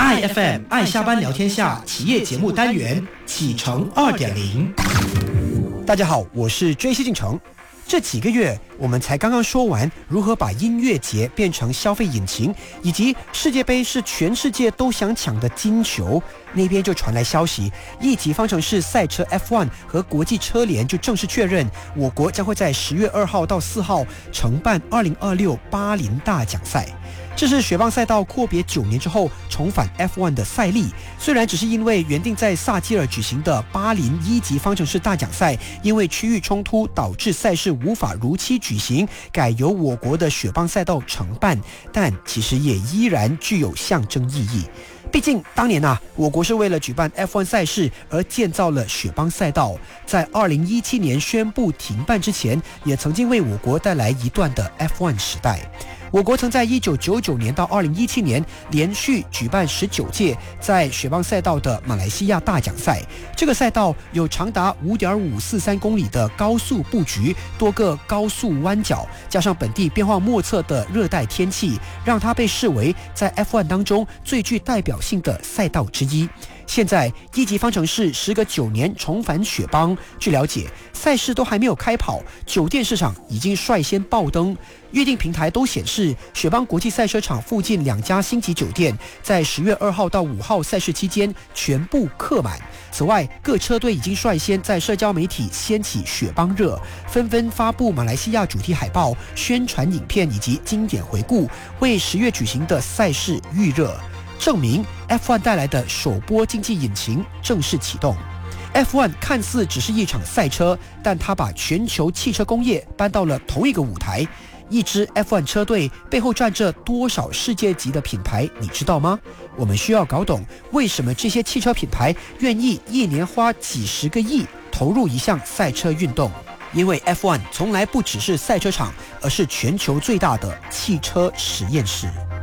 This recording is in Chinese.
IFM 爱下班聊天下企业节目单元启程2.0。 大家好，我是追西进程。这几个月我们才刚刚说完如何把音乐节变成消费引擎，以及世界杯是全世界都想抢的金球，那边就传来消息，一级方程式赛车 F1 和国际车联就正式确认，我国将会在10月2号到4号承办2026巴林大奖赛。这是雪棒赛道阔别9年之后重返 F1 的赛例，虽然只是因为原定在萨基尔举行的巴林一级方程式大奖赛因为区域冲突导致赛事无法如期举行，改由我国的雪棒赛道承办，但其实也依然具有象征意义。毕竟当年我国是为了举办 F1 赛事而建造了雪棒赛道，在2017年宣布停办之前，也曾经为我国带来一段的 F1 时代。我国曾在1999年到2017年连续举办19届在雪棒赛道的马来西亚大奖赛。这个赛道有长达 5.543 公里的高速布局，多个高速弯角，加上本地变化莫测的热带天气，让它被视为在 F1 当中最具代表性的赛道之一。现在一级方程式时隔9年重返雪邦，据了解，赛事都还没有开跑，酒店市场已经率先爆灯。预订平台都显示，雪邦国际赛车场附近2家星级酒店在10月2号到5号赛事期间全部客满。此外，各车队已经率先在社交媒体掀起雪邦热，纷纷发布马来西亚主题海报、宣传影片以及经典回顾，为10月举行的赛事预热，证明 F1 带来的首波经济引擎正式启动。F1 看似只是一场赛车，但它把全球汽车工业搬到了同一个舞台。一支 F1 车队背后站着多少世界级的品牌，你知道吗？我们需要搞懂为什么这些汽车品牌愿意一年花几十个亿投入一项赛车运动。因为 F1 从来不只是赛车场，而是全球最大的汽车实验室。